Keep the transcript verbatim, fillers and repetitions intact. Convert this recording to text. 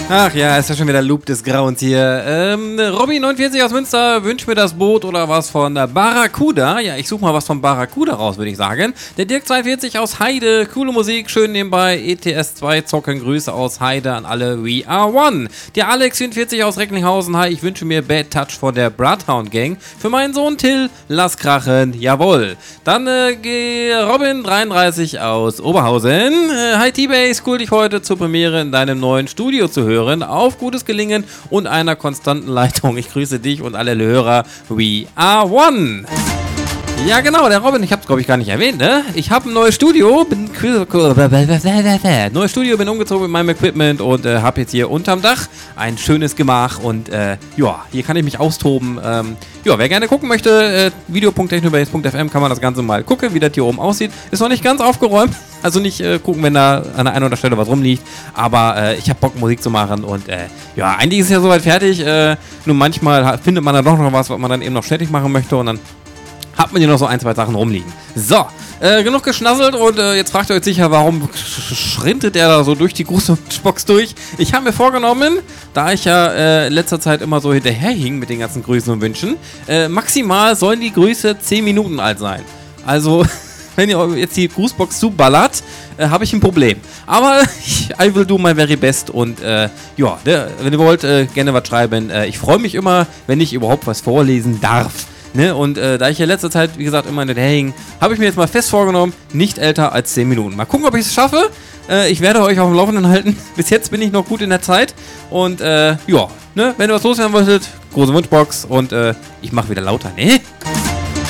Ach ja, ist ja schon wieder Loop des Grauens hier. Ähm, Robby neunundvierzig aus Münster wünscht mir das Boot oder was von Barracuda. Ja, ich suche mal was von Barracuda raus, würde ich sagen. Der Dirk zweiundvierzig aus Heide, coole Musik, schön nebenbei. E T S zwei zocken, Grüße aus Heide an alle. We are one. Der Alex vierundvierzig aus Recklinghausen, hi, ich wünsche mir Bad Touch von der Bloodhound Gang. Für meinen Sohn Till, lass krachen, jawohl. Dann äh, Robin dreiunddreißig aus Oberhausen. Äh, hi T-Base, cool dich heute zur Premiere in deinem neuen Studio zu hören. Auf gutes Gelingen und einer konstanten Leitung. Ich grüße dich und alle Hörer. We are one. Ja genau, der Robin, ich hab's glaube ich gar nicht erwähnt, ne? Ich habe ein neues Studio, bin neues Studio, bin umgezogen mit meinem Equipment und äh, habe jetzt hier unterm Dach ein schönes Gemach und äh, ja, hier kann ich mich austoben. Ähm, ja, wer gerne gucken möchte, äh, video punkt technobase punkt f m kann man das Ganze mal gucken, wie das hier oben aussieht. Ist noch nicht ganz aufgeräumt, also nicht äh, gucken, wenn da an der einen oder anderen Stelle was rumliegt, aber äh, ich habe Bock Musik zu machen und äh, ja, eigentlich ist es ja soweit fertig, äh, nur manchmal findet man da doch noch was, was man dann eben noch fertig machen möchte und dann hat man hier noch so ein, zwei Sachen rumliegen. So, äh, genug geschnasselt und äh, jetzt fragt ihr euch sicher, warum schrintet er da so durch die Grußbox durch? Ich habe mir vorgenommen, da ich ja äh, in letzter Zeit immer so hinterherhing mit den ganzen Grüßen und Wünschen, äh, maximal sollen die Grüße zehn Minuten alt sein. Also, wenn ihr jetzt die Grußbox zuballert, äh, habe ich ein Problem. Aber I will do my very best und äh, ja, ne, wenn ihr wollt, äh, gerne was schreiben. Äh, ich freue mich immer, wenn ich überhaupt was vorlesen darf. Ne? Und äh, da ich ja letzter Zeit, wie gesagt, immer in der hängen, habe ich mir jetzt mal fest vorgenommen, nicht älter als zehn Minuten. Mal gucken, ob ich es schaffe. Äh, ich werde euch auf dem Laufenden halten. Bis jetzt bin ich noch gut in der Zeit. Und äh, ja, ne? Wenn ihr was loswerden wolltet, große Wunschbox und äh, ich mache wieder lauter, ne?